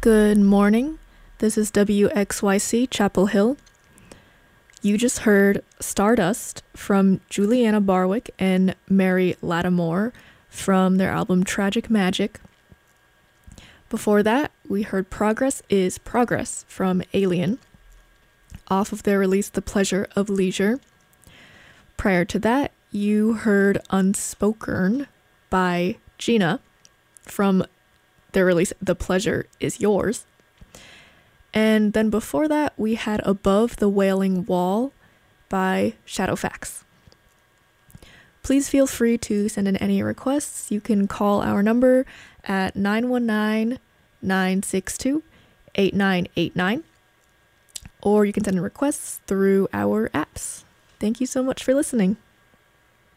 Good morning. This is WXYC Chapel Hill. You just heard Stardust from Juliana Barwick and Mary Lattimore from their album Tragic Magic. Before that, we heard Progress is Progress from Alien off of their release The Pleasure of Leisure. Prior to that, you heard Unspoken by Gina from their release The Pleasure is Yours. And then before that, we had Above the Wailing Wall by Shadowfax. Please feel free to send in any requests. You can call our number at 919-962-8989, or you can send in requests through our apps. Thank you so much for listening.